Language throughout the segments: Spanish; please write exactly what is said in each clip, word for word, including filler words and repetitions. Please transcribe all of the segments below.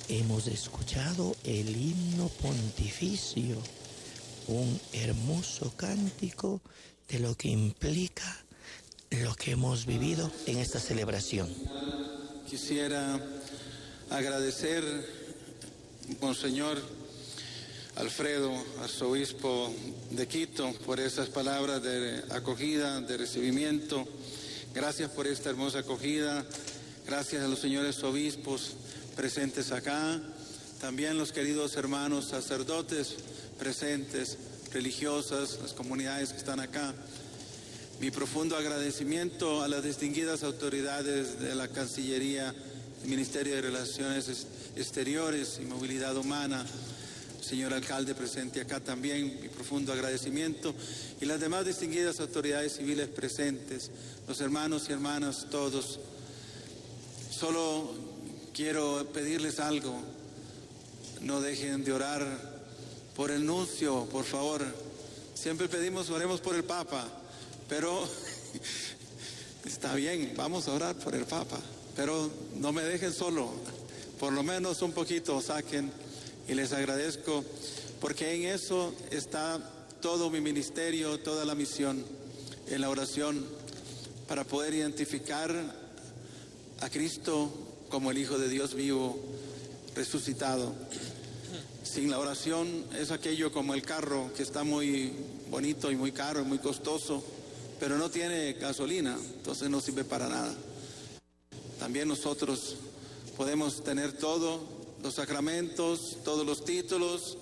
hemos escuchado el himno pontificio, un hermoso cántico de lo que implica lo que hemos vivido en esta celebración. Quisiera agradecer, Monseñor Alfredo, arzobispo de Quito, por esas palabras de acogida, de recibimiento. Gracias por esta hermosa acogida. Gracias a los señores obispos presentes acá. También los queridos hermanos sacerdotes presentes, religiosas, las comunidades que están acá. Mi profundo agradecimiento a las distinguidas autoridades de la Cancillería, el Ministerio de Relaciones Exteriores y Movilidad Humana, señor alcalde presente acá también, mi profundo agradecimiento, y las demás distinguidas autoridades civiles presentes, los hermanos y hermanas todos. Solo quiero pedirles algo: no dejen de orar por el nuncio, por favor. Siempre pedimos, oremos por el Papa, pero está bien, vamos a orar por el Papa, pero no me dejen solo, por lo menos un poquito saquen, y les agradezco, porque en eso está todo mi ministerio, toda la misión, en la oración, para poder identificar a Cristo como el Hijo de Dios vivo, resucitado. Sin la oración es aquello como el carro que está muy bonito y muy caro y muy costoso, pero no tiene gasolina, entonces no sirve para nada. También nosotros podemos tener todo, los sacramentos, todos los títulos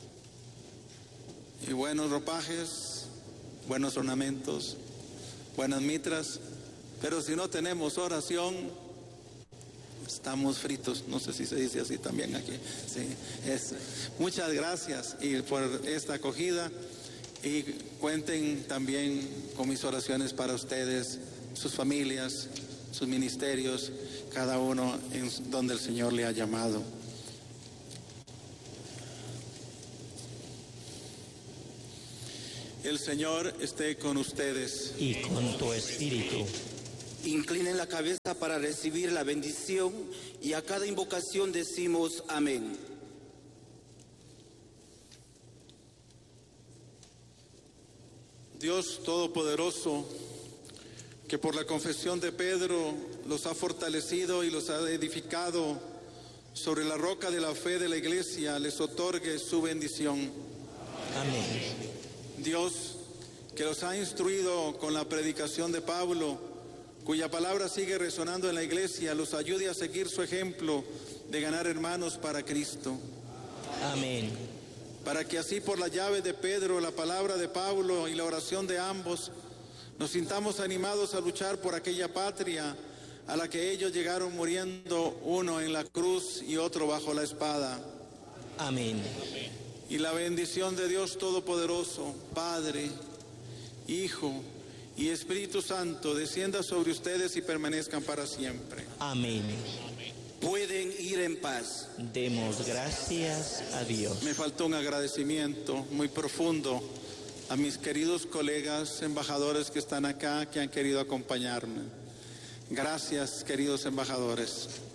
y buenos ropajes, buenos ornamentos, buenas mitras, pero si no tenemos oración, estamos fritos. No sé si se dice así también aquí. Sí, es. Muchas gracias y por esta acogida, y cuenten también con mis oraciones para ustedes, sus familias, sus ministerios, cada uno en donde el Señor le ha llamado. El Señor esté con ustedes. Y con tu espíritu. Inclinen la cabeza para recibir la bendición, y a cada invocación decimos amén. Dios Todopoderoso, que por la confesión de Pedro los ha fortalecido y los ha edificado sobre la roca de la fe de la Iglesia, les otorgue su bendición. Amén. Dios, que los ha instruido con la predicación de Pablo, cuya palabra sigue resonando en la Iglesia, los ayude a seguir su ejemplo de ganar hermanos para Cristo. Amén. Para que así, por la llave de Pedro, la palabra de Pablo y la oración de ambos, nos sintamos animados a luchar por aquella patria a la que ellos llegaron muriendo, uno en la cruz y otro bajo la espada. Amén. Y la bendición de Dios Todopoderoso, Padre, Hijo y Espíritu Santo, descienda sobre ustedes y permanezcan para siempre. Amén. Pueden ir en paz. Demos gracias a Dios. Me faltó un agradecimiento muy profundo a mis queridos colegas embajadores que están acá, que han querido acompañarme. Gracias, queridos embajadores.